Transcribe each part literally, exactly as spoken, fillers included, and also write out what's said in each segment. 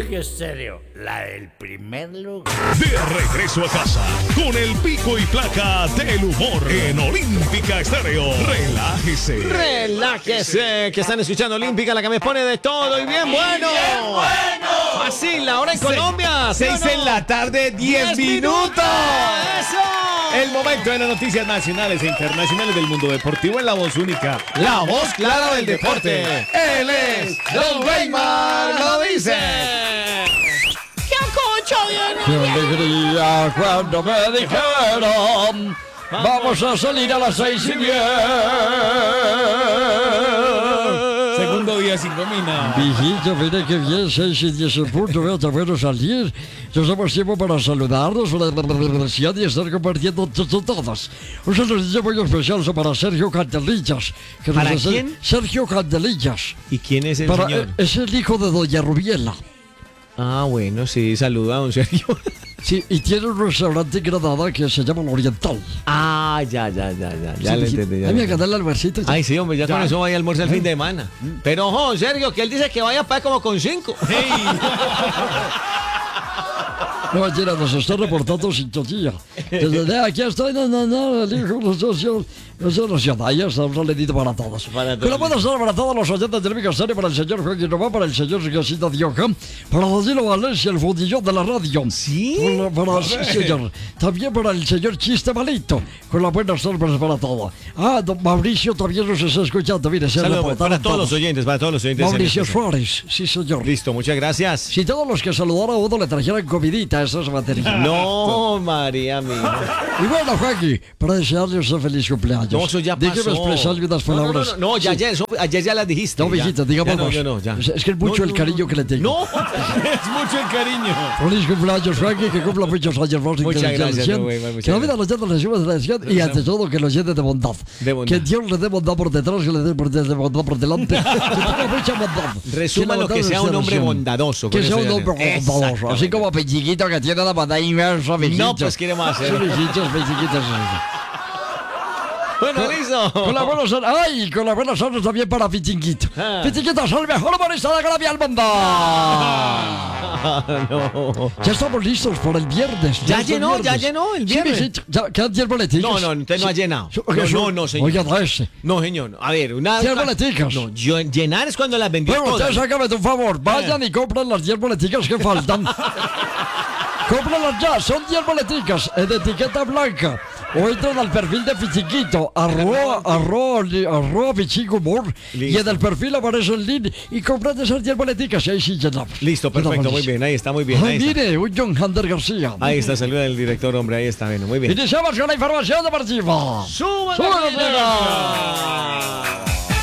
Olímpica Estéreo, la del primer lugar. De regreso a casa, con el pico y placa del humor en Olímpica Estéreo. Relájese. Relájese, que están escuchando Olímpica, la que me pone de todo y bien bueno. ¡Bien bueno! Fácil, ahora en Colombia. ¿sí Seis o no? en la tarde, diez minutos. ¡Eso! El momento de las noticias nacionales e internacionales del mundo deportivo en la voz única, la voz clara del deporte. Él es Don Weimar, lo dice. ¡Qué concho ¡Qué viene! alegría cuando me dijeron! Vamos a salir a las seis y diez. Segundo día sin gomina. Viejito, mire que bien, seis y diez en punto, veo tan bueno salir. Ya somos tiempo para saludarnos, para la relación y estar compartiendo t- t- todos. Un saludillo muy especial para Sergio Candelillas. que nos ¿Para hace- quién? Sergio Candelillas. ¿Y quién es el Para, señor? eh, es el hijo de Doña Rubiela. Ah, bueno, sí, saluda a don Sergio. Sí, y tiene un restaurante en Granada que se llama El Oriental. Ah, ya, ya, ya, ya. Ya Sí, le sí. entendí. Ya Ay, le me entendí. gané el almuercito. Ay, sí, hombre, ya, Ya. con eso vaya a almorzar el fin de semana. Pero, ojo, Sergio, que él dice que vaya para como con cinco. No, Gina, nos está reportando sintonía. Desde aquí estoy, no, no, no, el hijo de los socios, eso no se ya está un saludito para todos. Para todos. Que lo puedo hacer para todos los oyentes del Micasterio, para el señor Joaquín Román, para el señor García Dioca, para Danilo Valencia, el fundillón de la radio. ¿Sí? Para, para, sí, señor. También para el señor Chiste Malito, con las buenas sorpresas para todo. Ah, don Mauricio también nos está escuchando, mire, se Saludos reportaron para todos los oyentes, para todos los oyentes. Mauricio en especial. Suárez, sí, señor. Listo, muchas gracias. Si todos los que saludaron a uno le trajeran comidita, eso es material. No, María mía. Y bueno, Joaquín, para desearles un feliz cumpleaños. No, eso ya pasó. Déjeme expresarle unas No, no, palabras. No, no, no, ya, Sí. ya, eso- ayer ya las dijiste. No, ya. mijito, diga Ya vamos. No, yo no, ya. Es, es que es mucho No, el no, cariño no. que le tengo. No. Es mucho el cariño. Feliz cumpleaños, Joaquín, que cumpla muchos años más. Muchas inteligente, gracias, cien. don Weimar, muchas Que la vida gracias. los llene de su bendición y ante todo que los llene de bondad. De bondad. Que Dios le dé bondad por detrás, que le dé por- de bondad por delante. Que tenga mucha bondad. Resuma la lo que bondad sea un sea hombre nación. bondadoso. Que con sea eso un ya hombre le- bondadoso. Así Exactamente. como Pechiquito que tiene la bondad inversa, mijito. No, pues, ¿qué le vamos a hacer? Sí, mijitos, Pechiquitos. Bueno, listo. Con la buena suerte. ¡Ay! Con la buena suerte también para Pichiquito. Ah. Pichiquito es el mejor humorista de Gravia al mundo. No. Ya estamos listos para el viernes. Ya es el llenó, ya viernes. llenó el Sí, viernes. mijito, ya quedan diez boleticas. No, no, usted no ha Sí. llenado. Sí, No, oiga, no, no, señor. Oiga, da ese. No, señor. no. A ver, una. diez una- boleticas. No, yo, llenar es cuando las vendió Bueno, todas. ustedes háganme un favor. Vayan y compren las diez boleticas que faltan. Cómpralas ya, son diez boleticas en etiqueta blanca. O entran al perfil de Fichiquito, arroba, arroba, li- arroba Fichico Humor. Y Listo. en el perfil aparece el link y compran esas diez boleticas y ahí sí llenamos. Listo, perfecto, Llenamos. muy bien. Ahí está, muy bien. Ay, Ahí está. mire, un John Hunter García. Ahí está, saluda del director, hombre. Ahí está, bueno, muy bien. Iniciamos con la información deportiva. ¡Súbele, ¡Súbele, niña!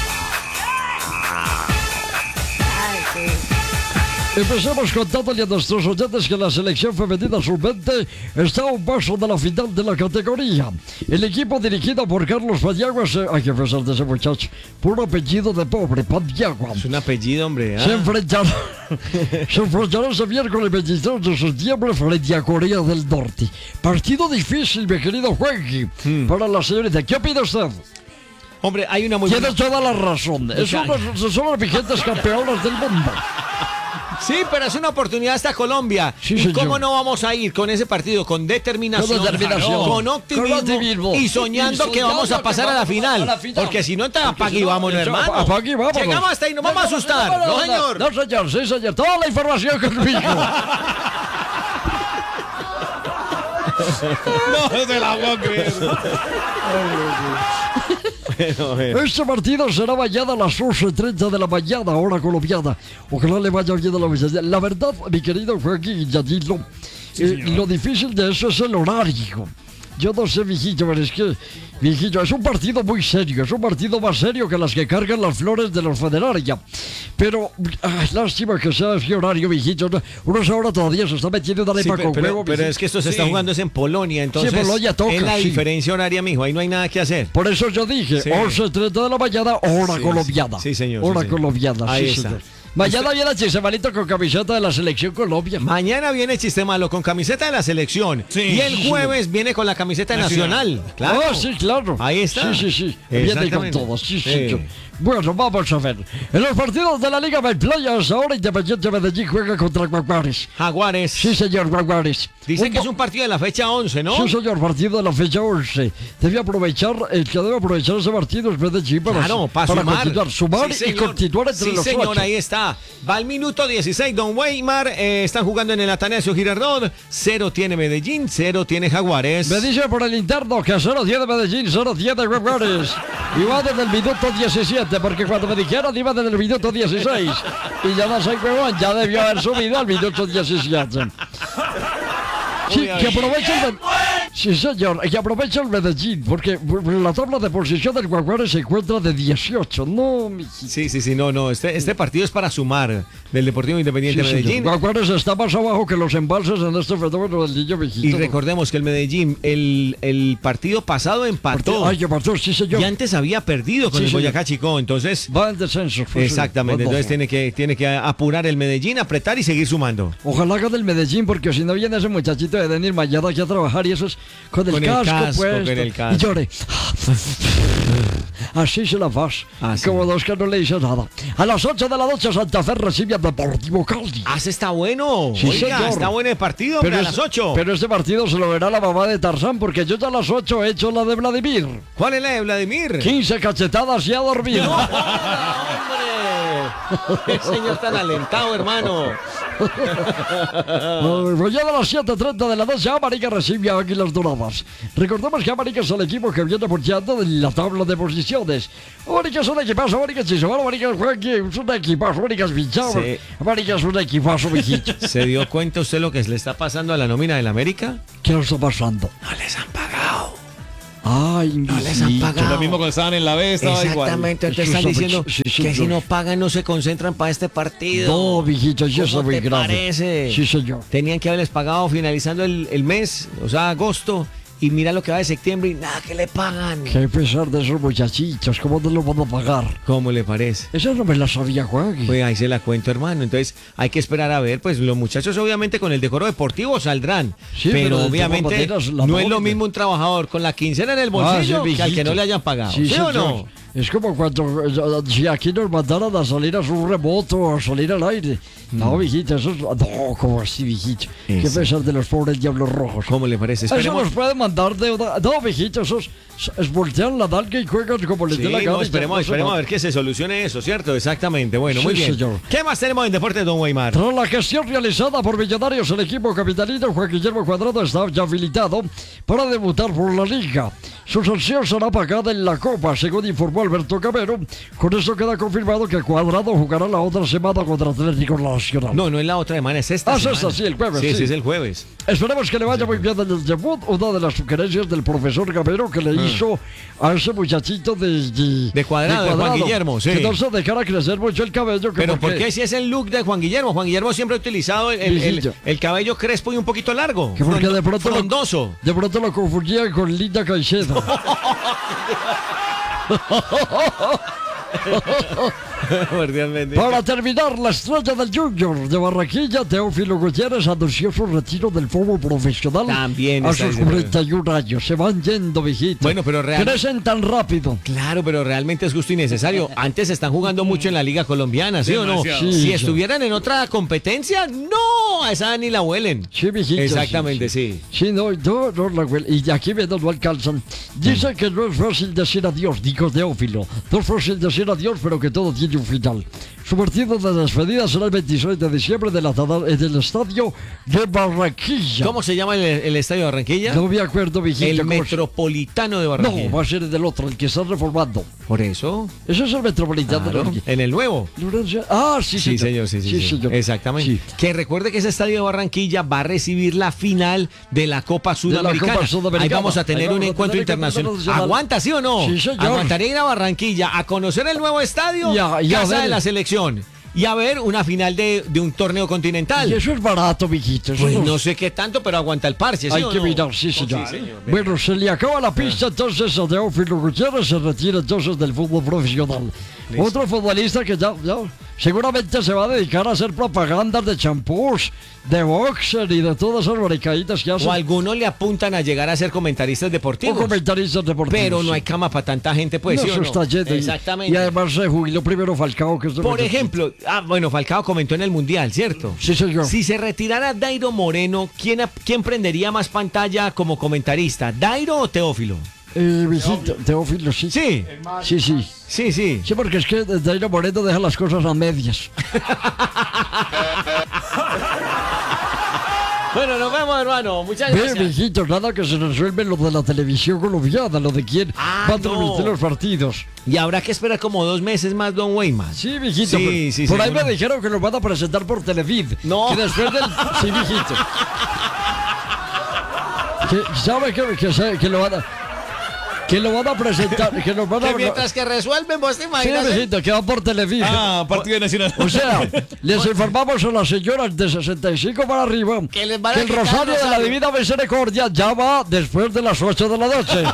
Empecemos contándole a nuestros oyentes que la selección femenina sub veinte está a un paso de la final de la categoría. El equipo dirigido por Carlos Paniagua, se... hay que pesar de ese muchacho, puro apellido de pobre, Paniagua. Es un apellido, hombre. ¿ah? Se enfrentará, se enfrentará ese miércoles veintitrés de septiembre frente a Corea del Norte. Partido difícil, mi querido Juanji, Hmm. para la señorita. ¿Qué opina usted? Hombre, hay una muy Tiene buena. toda la razón. Son las, son las vigentes campeonas del mundo. Sí, pero es una oportunidad hasta Colombia. Sí, ¿Y señor. cómo no vamos a ir con ese partido? Con determinación, Con determinación. con optimismo, Con optimismo. y soñando Y que vamos a soñando pasar que a la vamos a final. pasar a la final. Porque si no, entonces Porque apague si y no, vámonos, eso, hermano. apague y vámonos. Llegamos hasta ahí, nos vamos a asustar. No, señor. No, señor, sí, señor. Toda la información conmigo. No se la puedo creer. Bueno, bueno. Este partido será mañana a las once y treinta de la mañana, hora colombiana. Ojalá le vaya bien a la mañana. La verdad, mi querido Joaquín Yadilo, eh, lo difícil de eso es el horario. Yo no sé, mijito, pero es que, mijito, es un partido muy serio. Es un partido más serio que las que cargan las flores de los Federaria. Pero, ay, lástima que sea ese horario, mijito. No, uno ahora todavía se está metiendo una Sí, arepa pero, con pero- huevo. pero mijito. es que esto se está Sí. jugando es en Polonia, entonces Sí, Polonia toca, es la sí. diferencia horaria, mijo, ahí no hay nada que hacer. Por eso yo dije, Sí. once y treinta de la mañana, hora Sí, colombiana. sí, señor, Hora sí, señor. colombiana, Ahí sí, está. señor. Mañana viene el Chisemalito con camiseta de la Selección Colombia. Mañana viene Chistemalo con camiseta de la selección. Sí. Y el jueves viene con la camiseta nacional. Nacional. Claro. Ah, sí, claro. Ahí está. Sí, sí, sí. Viene con Exactamente. todo. Sí, sí, Sí. sí. Bueno, vamos a ver. En los partidos de la Liga Playas, ahora Independiente Medellín juega contra Jaguares. Jaguares. Sí, señor, Jaguares. Dice Un que es pa- un partido de la fecha once, ¿no? Sí, señor, partido de la fecha once. Debe aprovechar, el que debe aprovechar ese partido es Medellín para, Claro, para, sumar. continuar, sumar Sí, y señor. continuar entre sí, los señor, ocho. ahí está. Va al minuto dieciséis, Don Weimar. Eh, están jugando en el Atanasio Girardot. Cero tiene Medellín, cero tiene Jaguares. Me dice por el interno que cero tiene Medellín, cero tiene Jaguares. Y va desde el minuto diecisiete, porque cuando me dijeron iba desde el minuto dieciséis. Y ya no soy huevón, ya debió haber subido al minuto diecisiete. Sí, que aproveche el... Sí, señor, que aproveche el Medellín, porque la tabla de posición del Jaguares se encuentra de dieciocho. No, mijito. Sí, sí, sí, no, no. Este, este partido es para sumar del Deportivo Independiente Sí, de Medellín. señor. Jaguares está más abajo que los embalses en este fenómeno del niño viejito. Y recordemos que el Medellín, el, el partido pasado empató. Ay, que pasó, sí, señor. Y antes había perdido con Sí, el señor. Boyacá Chicó, entonces... Va en descenso. pues, Exactamente, sí, va entonces bajo. tiene que, tiene que apurar el Medellín, apretar y seguir sumando. Ojalá haga del Medellín, porque si no viene ese muchachito de Denir mañana aquí a trabajar y eso es con el Con el casco, casco, puesto. con el casco. Y llore. Así se la vas. Así. Como dos que no le dice nada. A las ocho de la noche Santa Fe recibe a Deportivo Cali. Ah, ese está bueno. Sí, Oiga, señor. está bueno el partido, hombre, a es- las ocho. pero este partido se lo verá la mamá de Tarzán, porque yo ya a las ocho he hecho la de Vladimir. ¿Cuál es la de Vladimir? quince cachetadas y a dormir. ¡Hombre! El señor tan alentado, hermano. Mañana a las siete treinta de la noche, América recibe a Águilas Doradas. Recordemos que América es el equipo que viene punteando de la tabla de posiciones. América es un equipazo, América es Chisabal, América es Juanqui, es un equipazo, América es Bichao, Sí. América es un equipazo, mijito. ¿Se dio cuenta usted lo que le está pasando a la nómina del América? ¿Qué está pasando? No les han pagado. Ay, No les han mijito. pagado. Lo mismo cuando estaban en la B, estaba igual. Exactamente, entonces Eso están es diciendo sí, sí, que sí. si no pagan no se concentran para este partido. No, mijito, eso es ¿Cómo muy te grave. parece? Sí, señor. Tenían que haberles pagado finalizando el, el mes, o sea, agosto, y mira lo que va de septiembre y nada que le pagan. Qué pesar de esos muchachitos, ¿cómo no lo van a pagar? ¿Cómo le parece? Esa no me la sabía, Juan. Pues ahí se la cuento, hermano. Entonces hay que esperar a ver, pues los muchachos obviamente con el decoro deportivo saldrán. Sí, pero, pero de obviamente todas maneras, la no es lo nómina. mismo un trabajador con la quincena en el bolsillo Ah, sí, que al que mijito. no le hayan pagado. Sí, ¿Sí, o señor. no? Es como cuando eh, si aquí nos mandaran a salir a un remoto o a salir al aire. No, mijito, eso es... No, como así, mijito. Qué Eso. pesar de los pobres diablos rojos. ¿Cómo le parece? Eso Esperemos. nos puede mandar de una... No, mijito, esos es voltean la nalga y juegan como les Sí, dé la gana. no, y esperemos, ya no se esperemos a va. ver que se solucione eso, ¿cierto? Exactamente. Bueno, Sí, muy bien. señor. ¿Qué más tenemos en Deportes, don Weimar? Tras la gestión realizada por Millonarios, el equipo capitalino Juan Guillermo Cuadrado está ya habilitado para debutar por la Liga. Su sanción será pagada en la Copa, según informó Alberto Camero. Con eso queda confirmado que Cuadrado jugará la otra semana contra Atlético Nacional. No, no es la otra semana, es esta Ah, es semana. esta, sí, el jueves, Sí, sí. sí, es el jueves. Esperemos que le vaya muy bien en el debut. Una de las sugerencias del profesor Camero que le hizo a ese muchachito de... De, De Cuadrado, de Juan Guillermo, sí. Que no se dejara crecer mucho el cabello. Que Pero ¿por porque- qué si es el look de Juan Guillermo? Juan Guillermo siempre ha utilizado el, el- el- Mijillo. el cabello crespo y un poquito largo. Que porque Fron- de pronto lo- Frondoso. De pronto lo confundía con Linda Caicedo. Para terminar, la estrella del Junior de Barranquilla, Teófilo Gutiérrez, anunció su retiro del fútbol profesional. También a está sus diciendo- cuarenta y un años. Se van yendo, mijito. Bueno, pero real- Crecen tan rápido. Claro, pero realmente es justo y necesario. Antes están jugando mucho en la Liga Colombiana, ¿sí o no? Demasiado. Sí, si sí. estuvieran en otra competencia, no, a esa ni la huelen. Sí, mijito. Exactamente, sí. Sí, no, no, no, la huel- y aquí viendo no alcanzan. Dicen que no es fácil decir adiós, dijo Teófilo. No es fácil decir adiós, pero que todo tiene un final. Su partido de despedida será el veintiséis de diciembre de la, en el estadio de Barranquilla. ¿Cómo se llama el, el estadio de Barranquilla? No me acuerdo, mijito. el cómo se- Metropolitano de Barranquilla. No, va a ser el del otro, el que está reformando. Por eso. Ese es el Metropolitano de Claro, Barranquilla. en el nuevo. Lorenzo- Ah, sí, Sí, señor. señor, sí, sí, sí. señor. Exactamente. Sí. Que recuerde que ese estadio de Barranquilla va a recibir la final de la Copa Sudamericana. Copa Sudamericana. Ahí vamos a Ahí tener vamos un a encuentro tener encuentro internacional. internacional. ¿Aguanta, sí o no? Sí, señor. Aguantaría ir a Barranquilla a conocer el nuevo estadio, Y a- y a casa ver- de la selección, y a ver una final de, de un torneo continental. Y eso es barato, mijito. Eso Pues no- no sé qué tanto, pero aguanta el parche, ¿sí Hay o que no? mirar, sí, señor. Sí, señor. Bueno, se le acaba la pista entonces a Teófilo Gutiérrez, se retira entonces del fútbol profesional. Otro futbolista que ya, ya seguramente se va a dedicar a hacer propagandas de champús, de boxer y de todas esas barricaditas que hace. O algunos le apuntan a llegar a ser comentaristas O deportivos. comentaristas deportivos. Pero no hay cama para tanta gente, pues. No, ¿sí o eso no? está lleno. Y- Exactamente. Y además se jubiló primero Falcao, que es de Por los- ejemplo, ah, bueno, Falcao comentó en el Mundial, ¿cierto? Sí, señor. Si se retirara Dairo Moreno, ¿quién, ap- quién prendería más pantalla como comentarista? ¿Dairo o Teófilo? Eh, visita, Teófilo, sí. Sí, Sí, sí. sí, sí. Sí, porque es que Dairo Moreno deja las cosas a medias. Bueno, nos vemos, hermano. Muchas Ve, gracias. viejito, nada que se resuelve lo de la televisión colombiana, lo de quién Ah, va a transmitir no. los partidos. Y habrá que esperar como dos meses más, Don Weimar. Sí, viejito. Sí, pero- sí, por ahí seguro. me dijeron que lo van a presentar por Televid. No. Que después del. Sí, viejito. Que, ¿Sabe que, que, se- que lo van a. Que lo van a presentar. Que lo van a. Que mientras que resuelven, vos te Sí, imaginas. viejito, que va por Televid. Ah, Partido Nacional. O sea, les informamos a las señoras de sesenta y cinco para arriba Que les van a el quitar el Rosario de la rosario. Divina Misericordia ya va después de las ocho de la noche.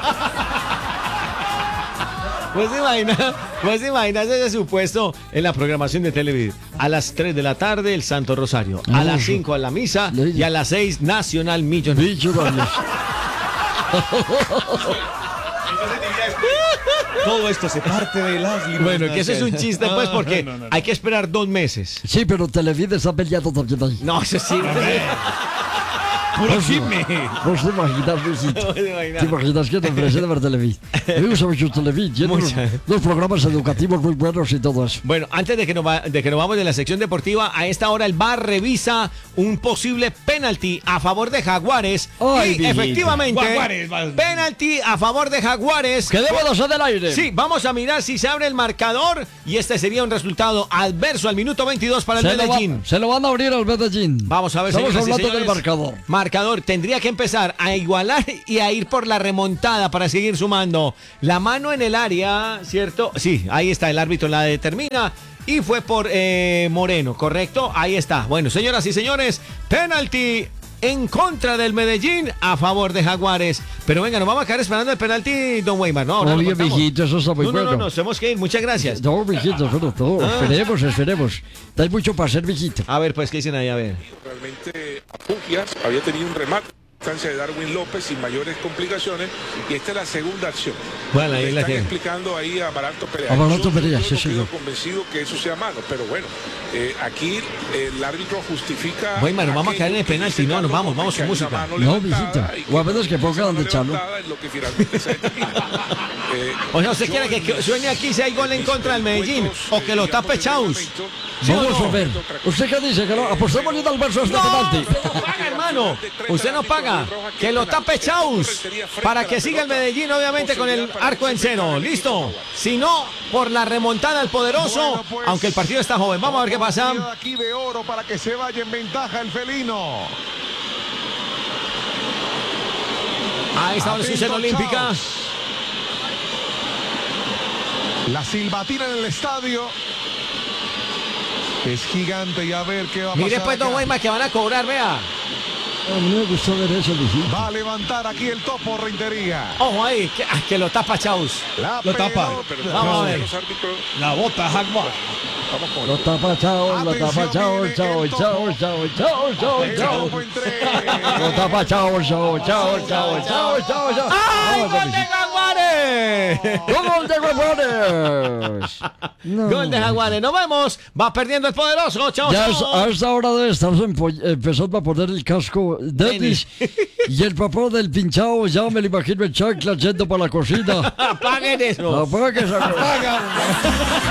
Pues te imaginas, pues te imaginas ese supuesto en la programación de Televid. A las tres de la tarde, el Santo Rosario. A No, las eso- cinco a la misa Le- y a las seis Nacional Millonario. Dicho Daniel. Todo esto se parte de las líneas. Bueno, que eso es un chiste, pues, Ah, porque no, no, no. hay que esperar dos meses. Sí, pero Televid está peleando también ahí. No, eso sí. Puro chisme. ¿Vos te imaginas, Luisito? No te imaginas. ¿Te imaginas que te ofrece de ver Televid? Me gusta mucho Televid. Tiene unos, Mucha. unos programas educativos muy buenos y todo eso. Bueno, antes de que, nos va- de que nos vamos de la sección deportiva, a esta hora el V A R revisa un posible penalti a favor de Jaguares. Ay, y viejito. efectivamente, Jaguares, va- penalti a favor de Jaguares. ¡Quedemos hacer del aire! Sí, vamos a mirar si se abre el marcador y este sería un resultado adverso al minuto veintidós para el Se lo, Medellín. va- se lo van a abrir al Medellín. Vamos a ver, Estamos señoras y hablando del señores. marcador. Marcador, tendría que empezar a igualar y a ir por la remontada para seguir sumando. La mano en el área, ¿cierto? Sí, ahí está, el árbitro la determina. Y fue por eh, Moreno, ¿correcto? Ahí está. Bueno, señoras y señores, penalti en contra del Medellín a favor de Jaguares. Pero venga, nos vamos a quedar esperando el penalti, don Weimar. No, no, lo Oye, contamos. mijito, eso está muy No, no, bueno. no, nos tenemos que ir. Muchas gracias. No, mijito, pero todo. Ah. Esperemos, esperemos. Hay mucho para hacer, mijito. A ver, pues, ¿qué dicen ahí? A ver. Realmente a Pugias había tenido un remate de Darwin López sin mayores complicaciones y esta es la segunda acción. Bueno, ahí Le la están tiene. explicando ahí a Barato Perea. Amaranto Yo- Perea, yo sí, no señor. quedo convencido que eso sea malo, pero bueno, eh, aquí el árbitro justifica. Bueno, nos vamos a aquello caer en el que penalti, dice no, nos Carlos vamos, vamos Gómez, con que esa música. mano No, levantada mijita. y O a veces que ponga esa donde mano Chalo. levantada es lo que finalmente se determina. Eh, O sea, ¿usted yo quiere que, en que mis- suene aquí si hay gol en mis contra del Medellín? encuentros, ¿O que lo eh, tape digamos, Chaus? de reglamento, ¿Sí o Vamos no? a ver. ¿Usted qué dice? Que no apostemos ni al verso este No, penalti. usted no paga, hermano. Usted no paga. Que lo tape Chaus. Para que siga el Medellín, obviamente, con el arco en cero. ¿Listo? Si no, por la remontada al poderoso, Bueno, pues, aunque el partido está joven. Vamos a ver qué pasa. Oportunidad aquí de oro para que se vaya en ventaja el felino. Ahí está la discusión Atento, olímpica. Chaos. La silbatina en el estadio es gigante y a ver qué va a pasar. Mire pues, don acá. Weimar, que van a cobrar, vea. A mí me gustó ver eso, mijito. Va a levantar aquí el topo Rentería. Ojo ahí, que, ah, que lo tapa Chaus. La Lo tapa. pelota. Pero Vamos a no, ver. los árbitros, La bota Jaguar. vamos con Lo tapa, chao, lo tapa, Atención, chao, viene chao, el chao, topo. chao, chao, chao, El chao. topo en tres. Lo tapa, chao, chao, chao, chao, chao, chao, chao. ¡Ay, Vamos, gol de mijito. Jaguares! ¡Gol de Jaguares! No. Gol de Jaguares. Nos vemos. Va perdiendo el poderoso. Chao, Ya chao. es- a esta hora debe estarse empo- empezando a poner el casco Dennis. Y el papá del pinchado ya me lo imagino en chancla yendo para la cocina. Apaguen eso. Apaga esa cosa.